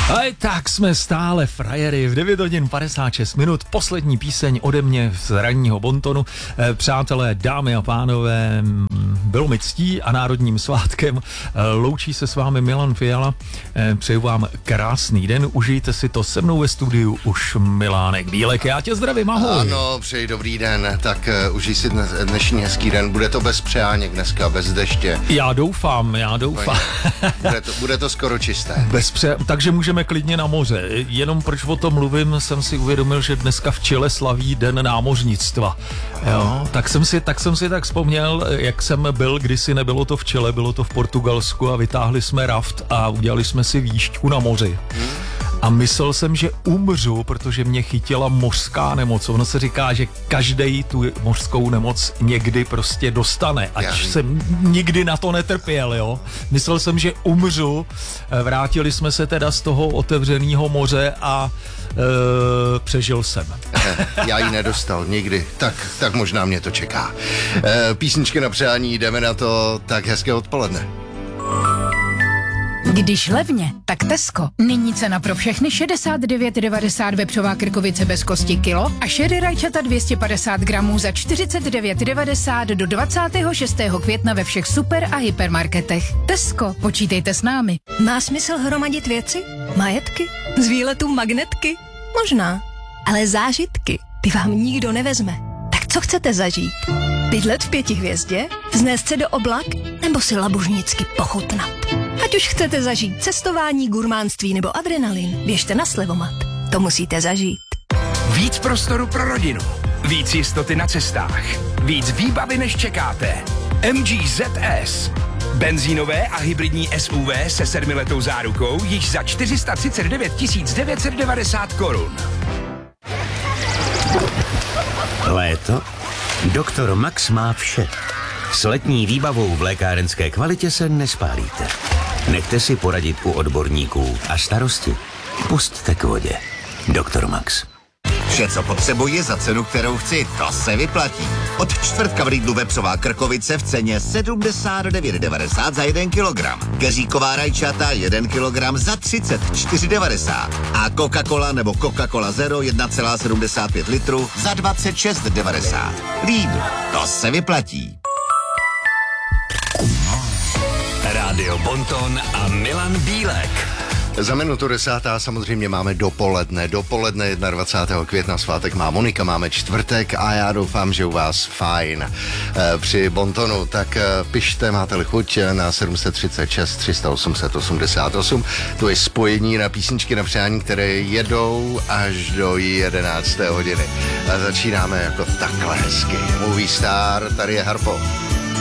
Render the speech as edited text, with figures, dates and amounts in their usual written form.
A tak jsme stále frajery v 9 hodin 56 minut. Poslední píseň ode mě z ranního bontonu. Přátelé, dámy a pánové, bylo mi ctí a národním svátkem. Loučí se s vámi Milan Fiala. Přeju vám krásný den. Užijte si to se mnou ve studiu už Milánek Bílek. Já tě zdravím, ahoj. Ano, přeji dobrý den. Tak užij si dnešní hezký den. Bude to bez přejáněk dneska, bez deště. Já doufám. Bude to skoro čisté. Takže můžeme klidně na moře. Jenom proč o tom mluvím, jsem si uvědomil, že dneska v Chile slaví Den námořnictva. Jo, tak jsem si tak vzpomněl, jak jsem byl, kdysi nebylo to v Chile, bylo to v Portugalsku a vytáhli jsme raft a udělali jsme si výšťku na moři. A myslel jsem, že umřu, protože mě chytila mořská nemoc. Ono se říká, že každej tu mořskou nemoc někdy prostě dostane. Ať jsem nikdy na to netrpěl, jo. Myslel jsem, že umřu. Vrátili jsme se teda z toho otevřeného moře a přežil jsem. Já ji nedostal nikdy. Tak možná mě to čeká. Písničky na přání, jdeme na to. Tak hezké odpoledne. Když levně, tak Tesco. Nyní cena pro všechny 69,90 vepřová krkovice bez kosti kilo a sherry rajčata 250 gramů za 49,90 do 26. května ve všech super a hypermarketech. Tesco, počítejte s námi. Má smysl hromadit věci? Majetky? Z výletu magnetky? Možná. Ale zážitky, ty vám nikdo nevezme. Tak co chcete zažít? Bydlet v 5 hvězdě? Vznést se do oblak? Nebo si labužnicky pochutnat? Ať už chcete zažít cestování, gurmánství nebo adrenalin, běžte na Slevomat. To musíte zažít. Víc prostoru pro rodinu. Víc jistoty na cestách. Víc výbavy, než čekáte. MG ZS. Benzínové a hybridní SUV se 7letou zárukou již za 439 990 korun. Léto? Doktor Max má vše. S letní výbavou v lékárenské kvalitě se nespálíte. Nechte si poradit u odborníků a starosti pusťte k vodě. Doktor Max. Vše, co potřebuji za cenu, kterou chci, to se vyplatí. Od čtvrtka v Lidlu vepřová krkovice v ceně 79,90 za 1 kilogram. Keříková rajčata 1 kilogram za 34,90. A Coca-Cola nebo Coca-Cola Zero 1,75 litru za 26,90. Lidl, to se vyplatí. Rádio Bonton a Milan Bílek. Za minutu 10. samozřejmě máme dopoledne. Dopoledne 21. května svátek má Monika, máme čtvrtek a já doufám, že u vás fajn. Při Bontonu, tak pište, máte-li chuť na 736 308 88. To je spojení na písničky na přání, které jedou až do 11. hodiny. A začínáme jako takhle hezky. Movie Star, tady je Harpo.